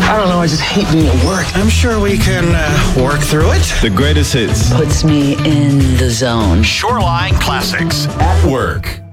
I don't know, I just hate being at work. I'm sure we can work through it. The greatest hits. Puts me in the zone. Shoreline Classics. At work.